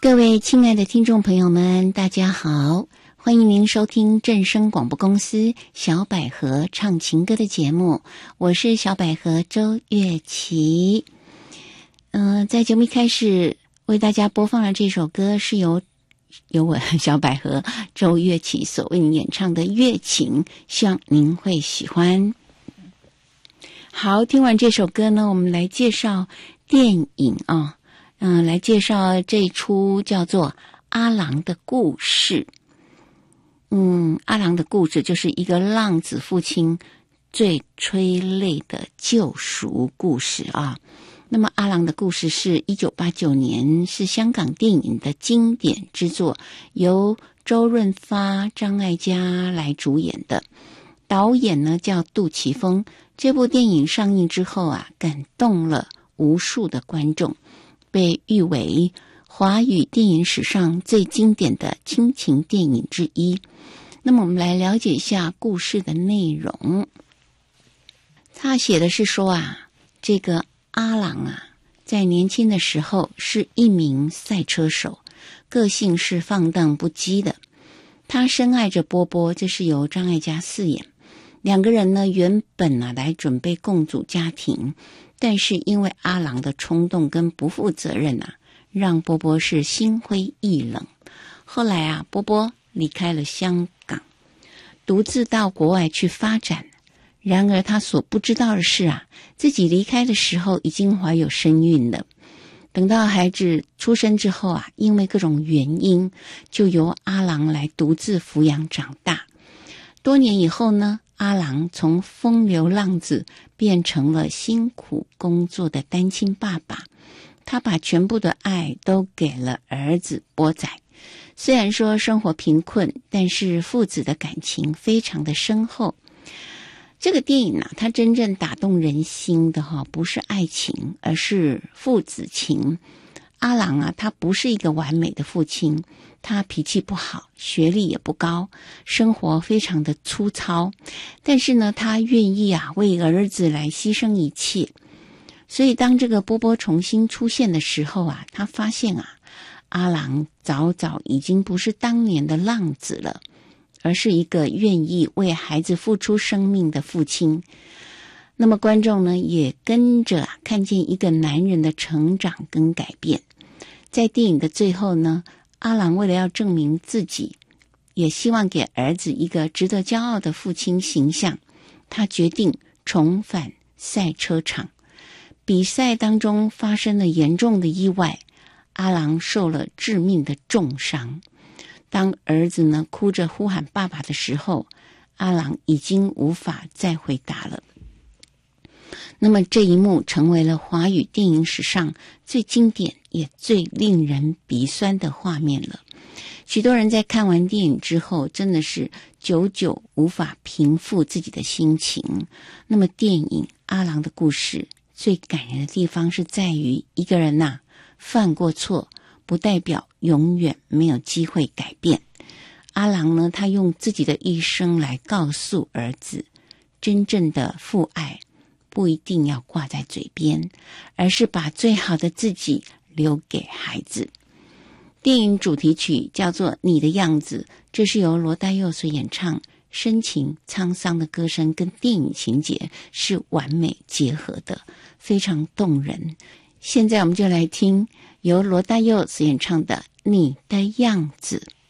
各位亲爱的听众朋友们，大家好，欢迎您收听正声广播公司小百合唱情歌的节目，我是小百合周月琪。在节目一开始为大家播放的这首歌是由我小百合周月琪所为您演唱的《月情》，希望您会喜欢。好，听完这首歌呢，我们来介绍电影啊。来介绍这一出叫做《阿郎的故事》。阿郎的故事就是一个浪子父亲最催泪的救赎故事啊。那么阿郎的故事是1989年是香港电影的经典之作，由周润发、张艾嘉来主演的，导演呢叫杜琪峰。这部电影上映之后啊，感动了无数的观众，被誉为华语电影史上最经典的亲情电影之一。那么我们来了解一下故事的内容。他写的是说这个阿郎在年轻的时候是一名赛车手，个性是放荡不羁的。他深爱着波波，这是由张艾嘉饰演。两个人呢原本来准备共组家庭，但是因为阿郎的冲动跟不负责任让波波是心灰意冷。后来波波离开了香港，独自到国外去发展。然而他所不知道的是自己离开的时候已经怀有身孕了。等到孩子出生之后因为各种原因，就由阿郎来独自抚养长大。多年以后呢，阿郎从风流浪子变成了辛苦工作的单亲爸爸，他把全部的爱都给了儿子波仔。虽然说生活贫困，但是父子的感情非常的深厚。这个电影它真正打动人心的不是爱情，而是父子情。阿郎他不是一个完美的父亲，他脾气不好，学历也不高，生活非常的粗糙，但是呢他愿意为儿子来牺牲一切。所以当这个波波重新出现的时候他发现阿郎早早已经不是当年的浪子了，而是一个愿意为孩子付出生命的父亲。那么观众呢也跟着看见一个男人的成长跟改变。在电影的最后呢，阿郎为了要证明自己，也希望给儿子一个值得骄傲的父亲形象，他决定重返赛车场。比赛当中发生了严重的意外，阿郎受了致命的重伤。当儿子呢哭着呼喊爸爸的时候，阿郎已经无法再回答了。那么这一幕成为了华语电影史上最经典也最令人鼻酸的画面了。许多人在看完电影之后真的是久久无法平复自己的心情。那么电影《阿郎的故事》最感人的地方是在于，一个人犯过错不代表永远没有机会改变。阿郎呢，他用自己的一生来告诉儿子，真正的父爱不一定要挂在嘴边，而是把最好的自己留给孩子。电影主题曲叫做《你的样子》，这是由罗大佑所演唱，深情沧桑的歌声跟电影情节是完美结合的，非常动人。现在我们就来听由罗大佑所演唱的《你的样子》。